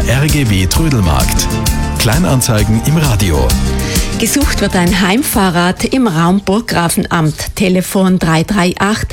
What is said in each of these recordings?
Der RGW Trödelmarkt. Kleinanzeigen im Radio. Gesucht wird ein Heimfahrrad im Raum Burggrafenamt. Telefon 338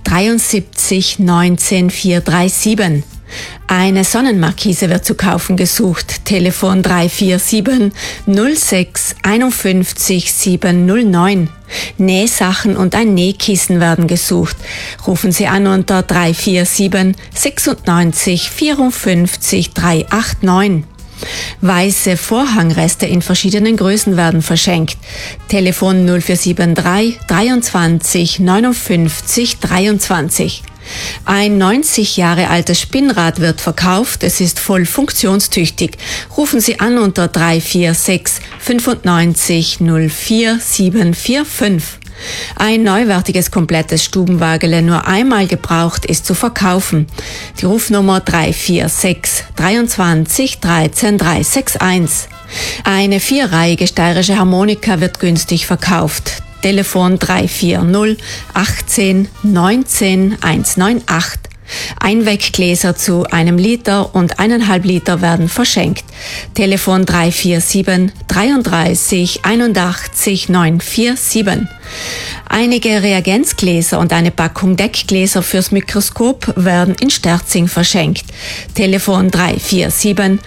73 19 437. Eine Sonnenmarkise wird zu kaufen gesucht. Telefon 347 06 51 709. Nähsachen und ein Nähkissen werden gesucht. Rufen Sie an unter 347 96 54 389. Weiße Vorhangreste in verschiedenen Größen werden verschenkt. Telefon 0473 23 59 23. Ein 90 Jahre altes Spinnrad wird verkauft. Es ist voll funktionstüchtig. Rufen Sie an unter 346 95 04 745. Ein neuwertiges, komplettes Stubenwagele, nur einmal gebraucht, ist zu verkaufen. Die Rufnummer 346 23 13 361. Eine vierreihige steirische Harmonika wird günstig verkauft. Telefon 340 18 19 198. Einweggläser zu 1 Liter und 1,5 Liter werden verschenkt. Telefon 347 33 81 947. Einige Reagenzgläser und eine Packung Deckgläser fürs Mikroskop werden in Sterzing verschenkt. Telefon 347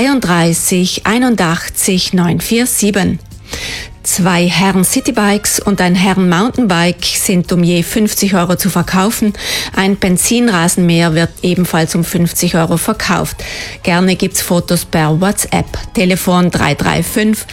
33 81 947. 2 Herren Citybikes und ein Herren Mountainbike sind um je 50 € zu verkaufen. Ein Benzinrasenmäher wird ebenfalls um 50 € verkauft. Gerne gibt's Fotos per WhatsApp. Telefon 335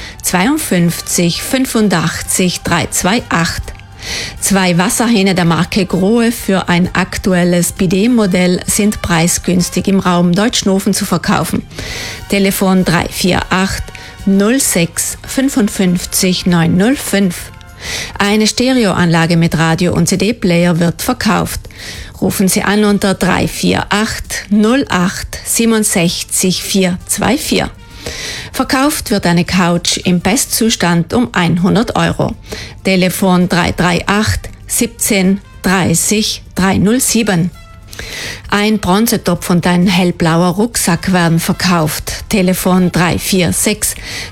52 85 328. 2 Wasserhähne der Marke Grohe für ein aktuelles Bidet-Modell sind preisgünstig im Raum Deutschnofen zu verkaufen. Telefon 348 06 55 905. Eine Stereoanlage mit Radio- und CD-Player wird verkauft. Rufen Sie an unter 348 08 67 424. Verkauft wird eine Couch im Bestzustand um 100 €. Telefon 338 17 30 307. Ein Bronzetopf und ein hellblauer Rucksack werden verkauft. Telefon 346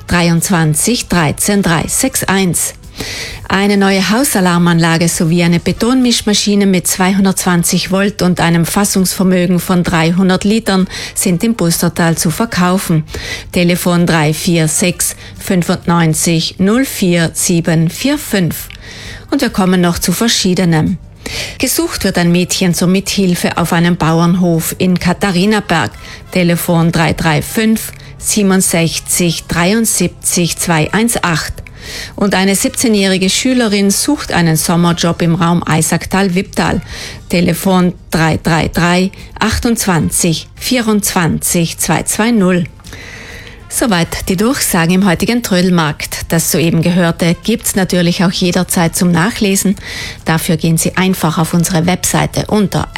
23 13 361. Eine neue Hausalarmanlage sowie eine Betonmischmaschine mit 220 Volt und einem Fassungsvermögen von 300 Litern sind im Bustertal zu verkaufen. Telefon 346 95 04 745. Und wir kommen noch zu verschiedenem. Gesucht wird ein Mädchen zur Mithilfe auf einem Bauernhof in Katharinaberg. Telefon 335 67 73 218. Und eine 17-jährige Schülerin sucht einen Sommerjob im Raum Eisacktal-Wipptal. Telefon 333 28 24 220. Soweit die Durchsagen im heutigen Trödelmarkt. Das soeben Gehörte gibt's natürlich auch jederzeit zum Nachlesen. Dafür gehen Sie einfach auf unsere Webseite unter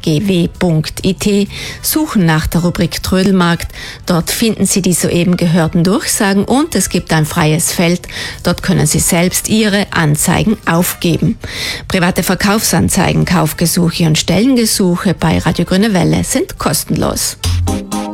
rgw.it, suchen nach der Rubrik Trödelmarkt. Dort finden Sie die soeben gehörten Durchsagen und es gibt ein freies Feld. Dort können Sie selbst Ihre Anzeigen aufgeben. Private Verkaufsanzeigen, Kaufgesuche und Stellengesuche bei Radio Grüne Welle sind kostenlos.